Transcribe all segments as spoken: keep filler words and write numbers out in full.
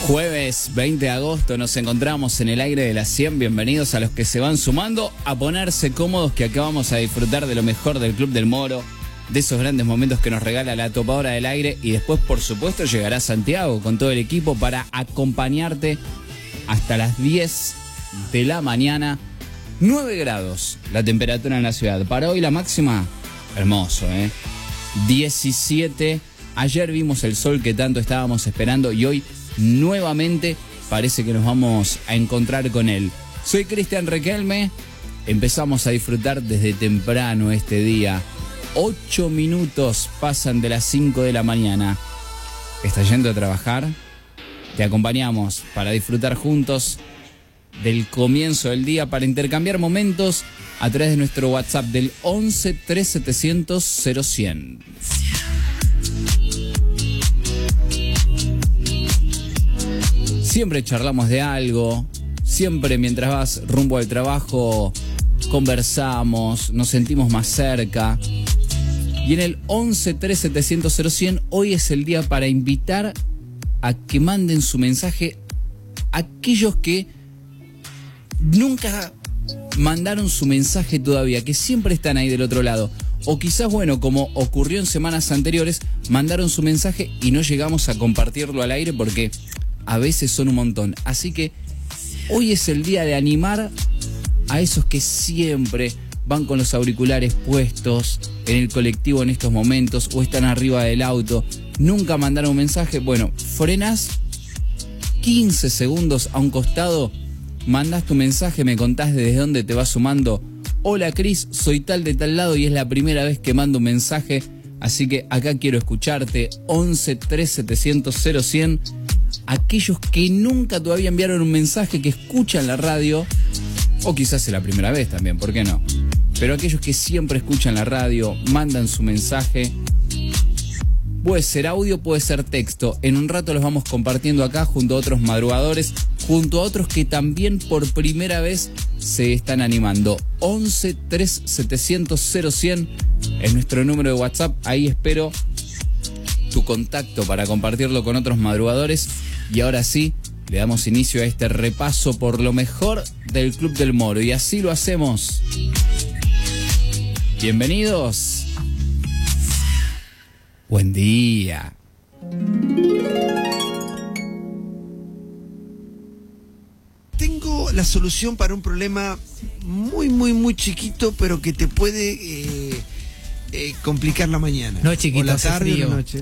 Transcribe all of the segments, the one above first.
Jueves veinte de agosto nos encontramos en el aire de las cien. Bienvenidos a los que se van sumando a ponerse cómodos, que acá vamos a disfrutar de lo mejor del Club del Moro, de esos grandes momentos que nos regala la topadora del aire, y después por supuesto llegará Santiago con todo el equipo para acompañarte hasta las diez de la mañana. nueve grados la temperatura en la ciudad. Para hoy la máxima, hermoso, ¿eh? diecisiete. Ayer vimos el sol que tanto estábamos esperando y hoy nuevamente parece que nos vamos a encontrar con él. Soy Cristian Requelme. Empezamos a disfrutar desde temprano este día. Ocho minutos pasan de las cinco de la mañana. ¿Estás yendo a trabajar? Te acompañamos para disfrutar juntos del comienzo del día, para intercambiar momentos a través de nuestro WhatsApp del once tres setecientos cero cien. Siempre charlamos de algo, siempre mientras vas rumbo al trabajo conversamos, nos sentimos más cerca. Y en el once tres setecientos cero cien hoy es el día para invitar a que manden su mensaje a aquellos que nunca mandaron su mensaje todavía, que siempre están ahí del otro lado. O quizás, bueno, como ocurrió en semanas anteriores, mandaron su mensaje y no llegamos a compartirlo al aire porque a veces son un montón. Así que hoy es el día de animar a esos que siempre van con los auriculares puestos en el colectivo en estos momentos o están arriba del auto, nunca mandaron un mensaje. Bueno, frenas quince segundos a un costado, mandás tu mensaje, me contás desde dónde te vas sumando. Hola Cris, soy tal de tal lado y es la primera vez que mando un mensaje, así que acá quiero escucharte. Once tres setecientos cero cien. Aquellos que nunca todavía enviaron un mensaje, que escuchan la radio, o quizás es la primera vez también, ¿por qué no? Pero aquellos que siempre escuchan la radio, mandan su mensaje. Puede ser audio, puede ser texto. En un rato los vamos compartiendo acá junto a otros madrugadores, junto a otros que también por primera vez se están animando. once tres setecientos cero cien es nuestro número de WhatsApp. Ahí espero tu contacto para compartirlo con otros madrugadores. Y ahora sí, le damos inicio a este repaso por lo mejor del Club del Moro. Y así lo hacemos. Bienvenidos. Buen día. Tengo la solución para un problema muy, muy, muy chiquito, pero que te puede eh, eh, complicar la mañana. No es chiquito, o la hace tarde frío. o la noche.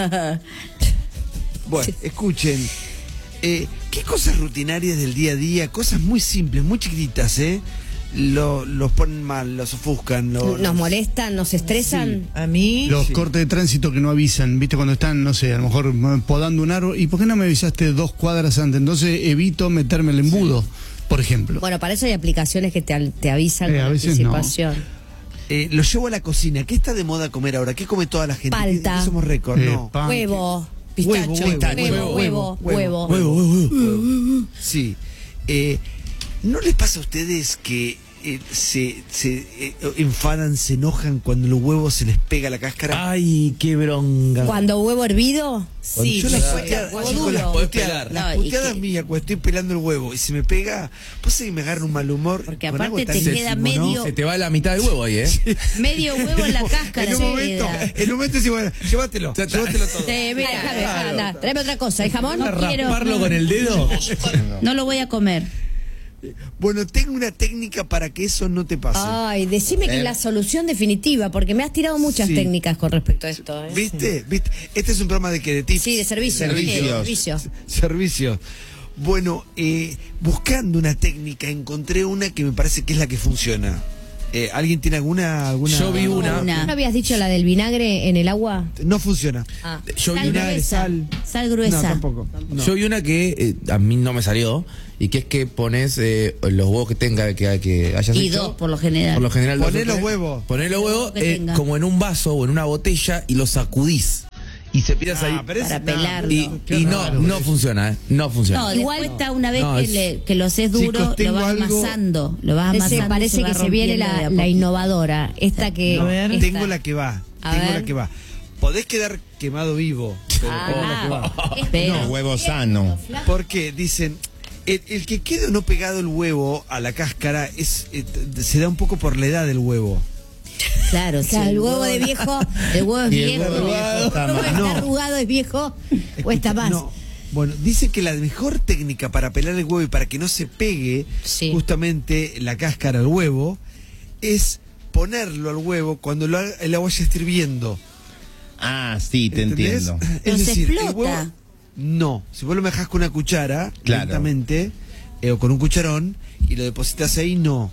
Bueno, escuchen. Eh, ¿Qué cosas rutinarias del día a día? Cosas muy simples, muy chiquititas, ¿eh? Lo, los ponen mal, los ofuscan. Lo, Nos los... molestan, nos estresan. Sí. A mí... Los Sí. cortes de tránsito que no avisan, ¿viste? Cuando están, no sé, a lo mejor podando un árbol. ¿Y por qué no me avisaste dos cuadras antes? Entonces evito meterme el embudo, por ejemplo. Bueno, para eso hay aplicaciones que te, al- te avisan Eh, con a veces no. anticipación. Eh, lo llevo a la cocina. ¿Qué está de moda comer ahora? ¿Qué come toda la gente? Palta. ¿Qué, qué somos récord? Eh, No. pan. Huevo, Huevo, pistacho, huevo, huevo, huevo, huevo, huevo, huevo, huevo. Sí. Eh, ¿No les pasa a ustedes que eh, se, se eh, enfadan, se enojan cuando los huevos se les pega la cáscara? Ay, qué bronca. Cuando huevo hervido, sí. Yo las huevo puteadas, duro. chicos, las puteadas, las No, y puteadas que- mías cuando estoy pelando el huevo y se me pega, pues sí, me agarra un mal humor. Porque con aparte algo tan te queda ínfimo, ¿no? medio- Se te va la mitad del huevo ahí, ¿eh? Medio huevo en la cáscara. En un se momento, queda. en un momento sí, bueno, llévatelo, Ya está. llévatelo todo. Sí, mira, déjame, anda, tráeme otra cosa. ¿El jamón? ¿Vas a No quiero. rasparlo con el dedo? No lo voy a comer. Bueno, tengo una técnica para que eso no te pase. Ay, decime que es la solución definitiva, porque me has tirado muchas Sí. técnicas con respecto a esto. ¿eh? ¿Viste? ¿Viste? Este es un programa de que de tips. Sí, de servicio. Servicios. Sí, de servicio. Servicios. Bueno, eh, buscando una técnica encontré una que me parece que es la que funciona. Eh, ¿Alguien tiene alguna, alguna? Yo vi una. Una. ¿No habías dicho la del vinagre en el agua? No funciona. Ah. Yo vi Sal una, gruesa. sal. Sal gruesa. No, tampoco. No. yo vi una que eh, a mí no me salió, y que es que pones eh, los huevos que tenga que, que hayas Y hecho. dos, por lo general. Por lo general dos Poné o los tres. huevos. Poné los huevos Que eh, tenga. como en un vaso o en una botella y los sacudís. Y se pidas ahí. Ah, pero Para es- pelarlo. Y, y no, no funciona, ¿eh? No funciona. No, Igual- después está una vez No, que, es- le- que lo haces duro, Chicos, tengo lo vas algo- amasando. Lo vas Ese amasando. parece va que se viene rompiendo de la, a la poquito. innovadora. Esta que. A ver. esta. Tengo la que va. A tengo ver. la que va. Podés quedar quemado vivo. Pero Ah, como lo que va. Pero- No, huevo sano. Porque dicen, el, el que quede o no pegado el huevo a la cáscara es eh, se da un poco por la edad del huevo. Claro, O sea, sí, el huevo de viejo, el huevo es Y el viejo. huevo viejo está ¿Cómo mal. está No. arrugado es viejo o está más? No. Bueno, dice que la mejor técnica para pelar el huevo y para que no se pegue Sí. justamente la cáscara al huevo es ponerlo al huevo cuando lo haga- el agua ya esté hirviendo. Ah, sí, te ¿Entendés? entiendo. Pero Es se decir, el explota. huevo. No, si vos lo dejás con una cuchara, Claro. lentamente, eh, o con un cucharón, y lo depositas ahí, no.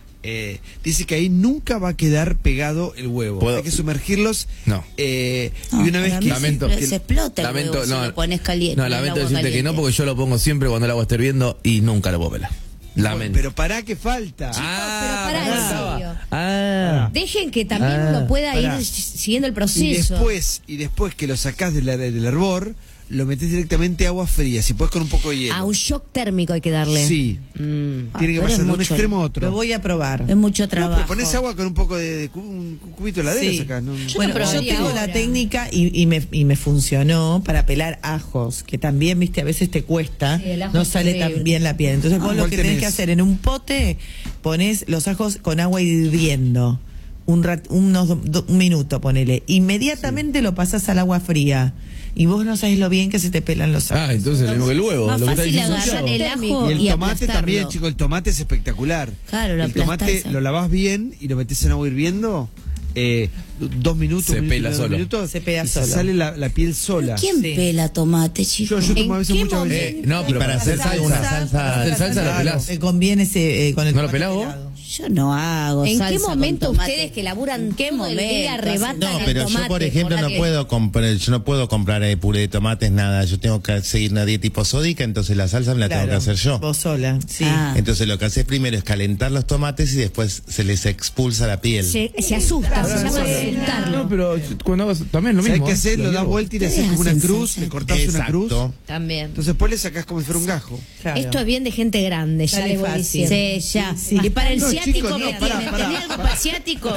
Eh, dice que ahí nunca va a quedar pegado el huevo. ¿Puedo? Hay que sumergirlos. No. eh, No, y una vez para que. mí Lamento. se, se explota el Lamento, huevo si no, lo pones caliente. no, el lamento agua decirte que caliente. no, porque yo lo pongo siempre cuando el agua está hirviendo y nunca lo puedo pelar. Lamento. Pero pará que falta. Ah, pero pará, pará. en serio. Ah. Dejen que también Ah, uno pueda pará. ir siguiendo el Y proceso. después, y después que lo sacás del, del hervor, lo metés directamente a agua fría, si puedes con un poco de hielo. A un shock térmico hay que darle. Sí. Mm. Ah, Tiene que pero pasar es de un mucho. extremo a otro. Lo voy a probar. Es mucho No, trabajo. pero pones agua con un poco de, de cu- un cubito de heladera, Sí. sacás, ¿no? Yo Bueno, lo yo probaría tengo ahora. la técnica y, y, me, y me funcionó para pelar ajos, que también, viste, a veces te cuesta, Sí, el ajo no es sale terrible. tan bien la piel. Entonces vos Ah, lo ¿cuál que tenés tenés? que hacer en un pote, pones los ajos con agua hirviendo, un, rat, unos, do- un minuto, ponele. Inmediatamente lo pasás al agua fría. Y vos no sabés lo bien que se te pelan los ajos. Ah, entonces lo mismo que el huevo. Más lo que está fácil diciendo agarrar yo. el ajo Y el y tomate aplastarlo. también, chico, el tomate es espectacular. Claro, lo el tomate aplastás. lo lavas bien y lo metes en agua hirviendo, eh, dos minutos, Se un minuto, pela dos solo. minutos, Se pela y solo. sale la, la piel sola. ¿Quién Sí. pela tomate, chicos? Yo, yo tomo a ¿En veces qué muchas veces. Eh, no, pero Y para hacer salsa, una salsa- hacer salsa lo pelás. Te conviene ese, eh, con el ¿No lo tomate pelás vos? pelado. Yo no hago ¿En salsa qué con momento tomate. ustedes que laburan ¿En qué todo el momento día hacen- arrebatan No, el pero yo tomate por ejemplo por la no que- puedo comprar, yo no puedo comprar eh, puré de tomates, nada. Yo tengo que seguir una dieta hiposódica, entonces la salsa me la tengo que Claro, hacer yo. Vos sola, sí. Ah. Entonces lo que haces primero es calentar los tomates y después se les expulsa la piel. Se, se asusta, se llama asustarlo. No, pero cuando hagas también lo ¿Sabes mismo. qué hacer? Lo Lo das llevo. vuelta y le haces Ustedes como una hacen cruz, salsa. le cortás una cruz. Exacto. También. Entonces después le sacás como si fuera un gajo. Claro. Esto es bien de gente grande, ya Dale les voy fácil. diciendo. Sí, ya. Sí, sí. Y para el No, ciático, chicos, ¿qué no, pará, tiene? pará. ¿Tenés algo para el ciático?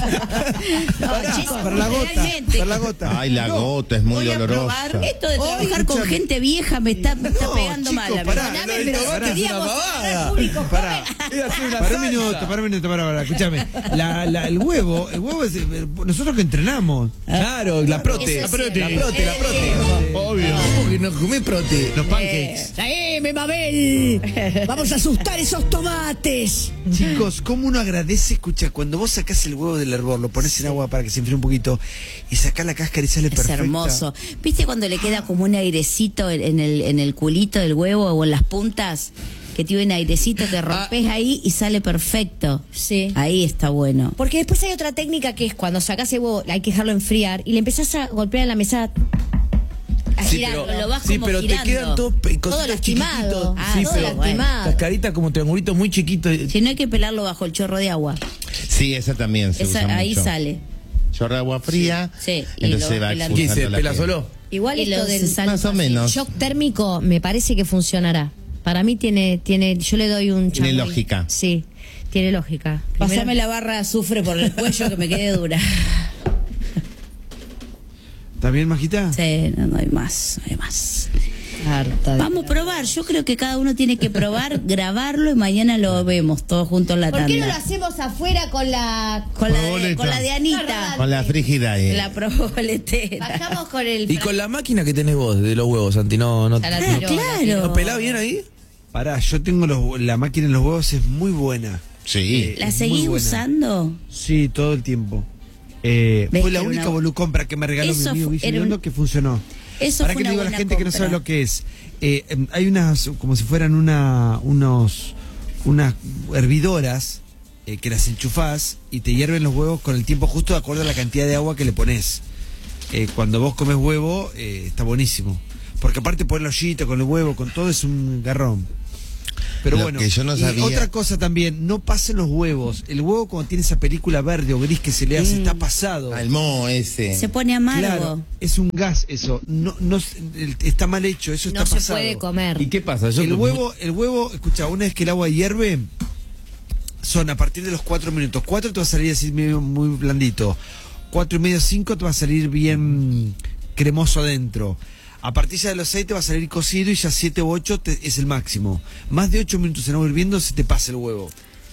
No, chicos, Para la gota, realmente. para la gota. Ay, la No. gota es muy Voy a dolorosa. probar Esto de trabajar con escúchame. gente vieja me está, me está No, pegando chico, mal. a mí. pará, Perdóname, no, pero no, pará, queríamos es una hablar pavada. al público Pará. joven. Para un minuto, para un minuto, para, para, escúchame. La, la, el huevo, el huevo es eh, nosotros que entrenamos. Claro, la prote. Eso La es prote, la cierto. prote, la prote. Obvio. ¿Cómo que no comés prote? Los pancakes. ¡Traeme, Mabel! ¡Vamos a asustar esos tomates! Chicos, ¿cómo uno agradece? Escucha, cuando vos sacás el huevo del hervor, lo pones en agua para que se enfríe un poquito y sacás la cáscara y sale Es perfecta. hermoso. ¿Viste cuando le queda como un airecito en en el, en el culito del huevo o en las puntas? Que tiene un airecito que rompes ahí y sale perfecto. Sí. Ahí está bueno. Porque después hay otra técnica que es cuando sacás el huevo, hay que dejarlo enfriar y le empezás a golpear en la mesa. A Sí, girarlo. pero, lo vas sí, como pero girando. te quedan todos pe- Todo cositos lastimado. chiquititos. Ah, sí, todo pero lastimado. cascaritas como triangulitos muy chiquitos. Si no hay que pelarlo bajo el chorro de agua. Sí, esa también se Esa- usa ahí mucho. sale. Chorra de agua fría, Sí, y entonces lo se va vas pelando. ¿Qué expulsando se la pela piel. solo? Igual Y esto los del sale Más o menos. shock térmico me parece que funcionará. Para mí tiene, tiene, yo le doy un Tiene changüí. lógica. Sí, tiene lógica. Pasame Primero- la barra de azufre por el cuello que me quede dura. ¿Está bien, Majita? Sí, no, no hay más, no hay más. Harta de- Vamos a probar, yo creo que cada uno tiene que probar, grabarlo y mañana lo vemos todos juntos en la ¿Por tanda. qué no lo hacemos afuera con la... Con la, de, Proboleta. con la de Anita, Con la frigidaire. la proboletera. Bajamos con el... Y con la máquina que tenés vos de los huevos, Santi, no, no, Ya la Ah, tiró, la claro. tiró. ¿no pelás bien ahí? Pará, yo tengo los, la máquina en los huevos, es muy buena. Sí. ¿La es seguís muy buena. usando? Sí, todo el tiempo. Eh, ¿Ves fue la que única una- volucompra que me regaló Eso mi amigo fu- Guille era un- Biondo que funcionó. Eso Para fue que le una digo a la buena gente que no sabe compra. lo que es. Eh, em, hay unas, como si fueran una, unos, unas hervidoras eh, que las enchufás y te hierven los huevos con el tiempo justo de acuerdo a la cantidad de agua que le pones. Eh, cuando vos comes huevo, eh, está buenísimo. Porque aparte poner la ollita con el huevo, con todo es un garrón. Pero Lo bueno, que yo no y sabía- otra cosa también, no pasen los huevos. El huevo cuando tiene esa película verde o gris que se le hace, está pasado. Al moho ese. Se pone amargo. Claro, es un gas eso. No, no, el- está mal hecho, eso No está se pasado. puede comer. ¿Y qué pasa? Yo El huevo, el huevo, escucha, una vez que el agua hierve, son a partir de los cuatro minutos. Cuatro te va a salir así medio muy blandito. Cuatro y medio, cinco te va a salir bien cremoso adentro. A partir ya de los seis te va a salir cocido y ya siete u ocho te, es el máximo. Más de ocho minutos en agua hirviendo se te pasa el huevo.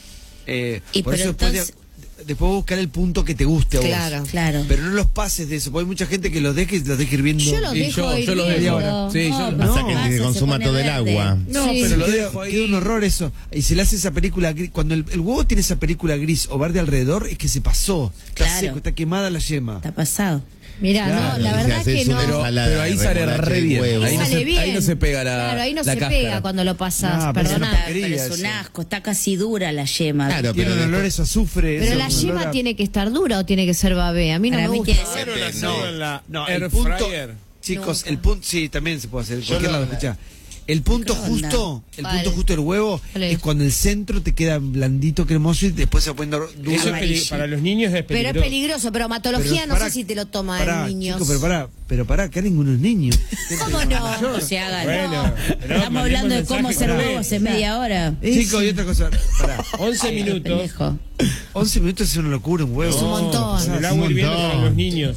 Eh, Y por pero eso después, entonces- de- después buscar el punto que te guste a vos. Claro. Claro. Pero no los pases de eso, porque hay mucha gente que los deje y los deje hirviendo. Yo los Y dejo yo- yo los hirviendo. dejo. Sí, yo- No, Hasta ¿qué que pasa? te Se consuma pone todo el verde. agua. No, Sí. pero lo Queda- dejo queda un horror eso. Y se le hace esa película gris. Cuando el, el huevo tiene esa película gris o verde alrededor, es que se pasó. Está Claro. seco, está quemada la yema. Está pasado. Mirá, Claro, no, la y si verdad haces que no. una Pero, ensalada pero ahí de sale remolacha re y bien. huevo. Ahí no, Sale se, bien. ahí no se pega la Claro, ahí no la se cáscara. pega cuando lo pasas, No, pero perdona. eso Pero porquería es un eso. asco, está casi dura la yema. Claro, Tiene pero un olor después- eso a azufre. Pero eso, la un yema olor a- tiene que estar dura o tiene que ser babé. A mí no Para me mí gusta. tiene que ser- Pero la hacemos en la No, el air punto. fryer. Chicos, Nunca. el punto. Sí, también se puede hacer. En Yo cualquier lo- lado, escuchá. El punto Microondas. justo, el ¿Cuál? punto justo del huevo ¿Cuál es? es cuando el centro te queda blandito, cremoso y después se va poniendo Eso duro. es peli- Amarillo. para los niños es Pero peligroso. es peligroso, pero hematología Pero no pará, sé si te lo toma pará, en niños. chico, pero pará, pero pará, acá ninguno es niño. ¿Cómo no? No se hagan. Bueno, pero Estamos hablando de mandemos cómo mensaje hacer para- huevos en media hora. Chicos, y otra cosa, pará. once minutos. Pendejo. once minutos es una locura un huevo. Es un montón. Con el Un agua hirviendo montón. para los niños.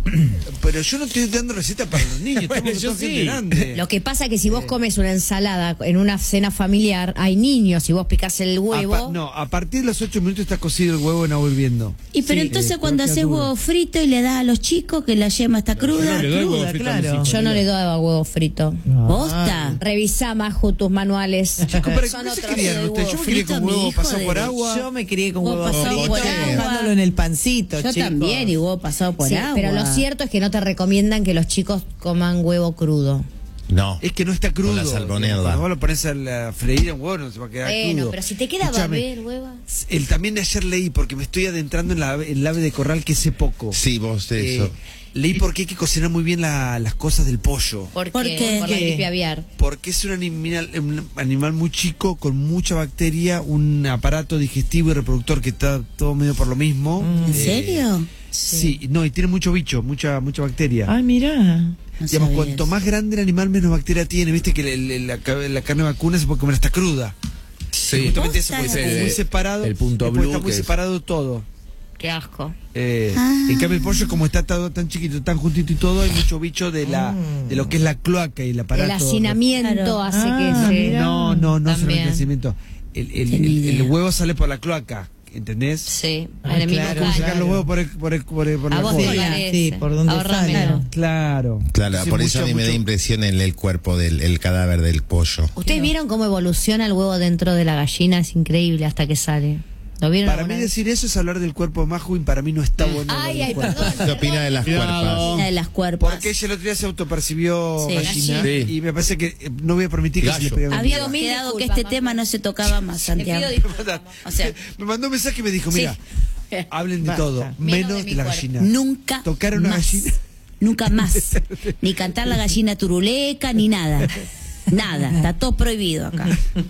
Pero yo no estoy dando receta para los niños, Bueno, estamos yo con gente sí. grande. Lo que pasa es que si vos comes una ensalada en una cena familiar, hay niños y vos picás el A huevo. pa- no, a partir de los ocho minutos está cocido el huevo en agua hirviendo. Y pero Sí, entonces eh, cuando pero haces queda duro. huevo frito y le das a los chicos que la yema está Yo cruda, no le doy huevo cruda, frito a mis claro. hijos. Yo no le doy huevo frito. posta. Revisá, Maju, tus manuales. Chicos, ¿para Son qué se otros. criaron de ustedes? Yo huevo me crié frito, con mi huevo hijo pasado de- por agua. Yo me crié con Huevo huevo pasado frito, por agua. dejándolo en el pancito, Yo chicos. también, y huevo pasado por Sí, agua. pero lo cierto es que no te recomiendan que los chicos coman huevo crudo. No. Es que no está crudo. Con la salmonella. Cuando vos lo pones a la freír en huevo no se va a quedar Bueno, crudo. pero si te queda Escúchame, babé el huevo. El, también de ayer leí, porque me estoy adentrando en la ave- el ave de corral que sé poco. Sí, vos Eh, eso. leí porque hay que cocinar muy bien la- las cosas del pollo. ¿Por, ¿Por qué? qué? Por la ¿Qué? gripe aviar. Porque es un animal, un animal muy chico, con mucha bacteria, un aparato digestivo y reproductor que está todo medio por lo mismo. ¿En Eh, serio? Sí, no, y tiene mucho bicho, mucha mucha bacteria. Ay, mirá. No Digamos, sabía cuanto eso. más grande el animal, menos bacteria tiene. Viste que el- el- la, ca- la carne vacuna se puede comer hasta cruda. Sí. Justamente eso, Posta. porque está Es el- muy separado. el punto después blue está muy que es- separado todo. Qué asco. Eh, Ah. En cambio el pollo, como está todo tan chiquito, tan juntito y todo, hay mucho bicho de la de lo que es la cloaca y el aparato. El hacinamiento Claro. hace Ah, que se... mira. No, no, no También. solo el crecimiento. El, el, Tenía el- el idea. huevo sale por la cloaca, ¿entendés? Sí, Ah, en el mismo claro, ¿Cómo caño. sacar los huevos por, el, por, el, por, el- por A la vos cola? te Sí, parece. sí, por donde Ahorrámelo. sale. Claro. Claro, Sí, por eso mucho, a mí me da mucho- impresión el, el cuerpo del el cadáver del pollo. ¿Ustedes vieron cómo evoluciona el huevo dentro de la gallina? Es increíble hasta que sale. ¿Lo vieron Para alguna mí vez? decir eso es hablar del cuerpo de Majo y para mí no está bueno. hablar Ay, del ay, cuerpo. perdón. ¿Qué opina de las cuerpas? Una de las cuerpas. Porque ella el otro día se autopercibió Sí, gallina gallina. y me parece que eh, no voy a permitir que se le Gallo. pegue a mi Habíamos amiga. Mil quedado que disculpas, este tema Majo. no se tocaba más, Santiago. pido disculpas. O sea, Me mandó un mensaje y me dijo, mira, hablen de Basta. todo, Menos menos de de, mi la cuerpo. gallina. nunca Tocar una más. gallina. Nunca más. Ni cantar la gallina turuleca, ni nada. Nada. Está todo prohibido acá.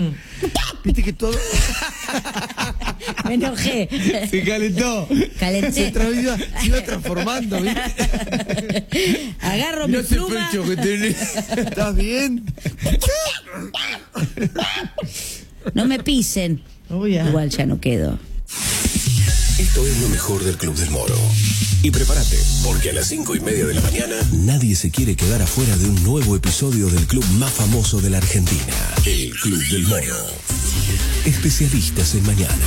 Viste que todo Me enojé. se calentó. Calenté. Se, tra- iba, se iba transformando, ¿viste? Agarro mi pluma. ¿Estás bien? No me pisen. Uy, ah. Igual ya no quedo. Esto es lo mejor del Club del Moro. Y prepárate, porque a las cinco y media de la mañana nadie se quiere quedar afuera de un nuevo episodio del club más famoso de la Argentina, el Club del Moro. Especialistas en mañana.